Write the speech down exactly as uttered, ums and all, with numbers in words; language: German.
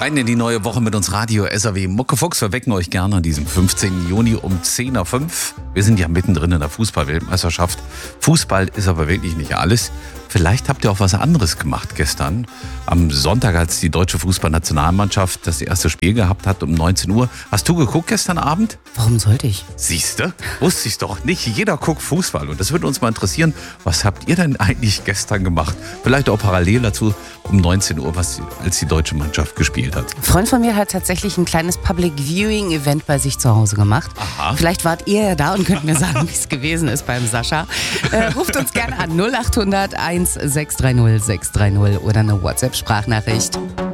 Rein in die neue Woche mit uns Radio S R W Muckefuchs. Wir wecken euch gerne an diesem fünfzehnten Juni um zehn Uhr fünf. Wir sind ja mittendrin in der Fußball-Weltmeisterschaft. Fußball ist aber wirklich nicht alles. Vielleicht habt ihr auch was anderes gemacht gestern. Am Sonntag, als die deutsche Fußballnationalmannschaft das erste Spiel gehabt hat um neunzehn Uhr. Hast du geguckt gestern Abend? Warum sollte ich? Siehste, wusste ich doch nicht. Jeder guckt Fußball und das würde uns mal interessieren. Was habt ihr denn eigentlich gestern gemacht? Vielleicht auch parallel dazu um neunzehn Uhr, was, als die deutsche Mannschaft gespielt hat. Ein Freund von mir hat tatsächlich ein kleines Public Viewing Event bei sich zu Hause gemacht. Aha. Vielleicht wart ihr ja da und könnt mir sagen, wie es gewesen ist beim Sascha. Äh, ruft uns gerne an null acht hundert eins sechs drei null sechs drei null oder eine WhatsApp-Sprachnachricht.